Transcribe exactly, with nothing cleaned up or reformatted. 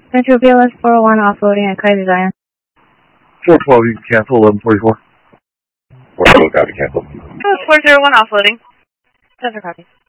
Metro B L S four oh one offloading at Kaiser Zion. four twelve, you can cancel eleven forty-four. four twelve, copy, cancel. four zero one offloading. Center copy.